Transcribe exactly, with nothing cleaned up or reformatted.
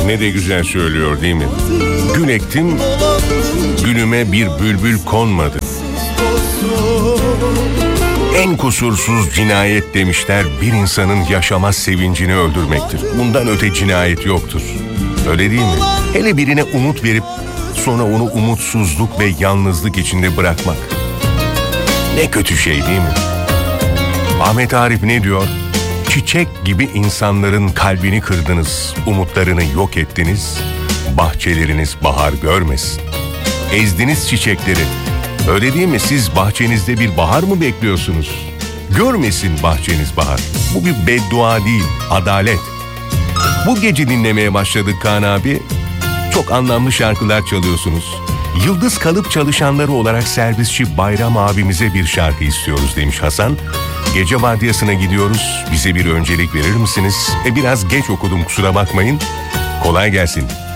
ne de güzel söylüyor değil mi? Gül ektim, gülüme bir bülbül konmadı. En kusursuz cinayet demişler bir insanın yaşama sevincini öldürmektir. Bundan öte cinayet yoktur. Öyle değil mi? Hele birine umut verip sonra onu umutsuzluk ve yalnızlık içinde bırakmak. Ne kötü şey değil mi? Ahmet Arif ne diyor? Çiçek gibi insanların kalbini kırdınız, umutlarını yok ettiniz, bahçeleriniz bahar görmesin. Ezdiniz çiçekleri. Öyle değil mi? Siz bahçenizde bir bahar mı bekliyorsunuz? Görmesin bahçeniz bahar. Bu bir beddua değil, adalet. Bu gece dinlemeye başladık Kaan abi. Çok anlamlı şarkılar çalıyorsunuz. Yıldız kalıp çalışanları olarak servisçi Bayram abimize bir şarkı istiyoruz demiş Hasan. Gece vardiyasına gidiyoruz. Bize bir öncelik verir misiniz? E biraz geç okudum kusura bakmayın. Kolay gelsin.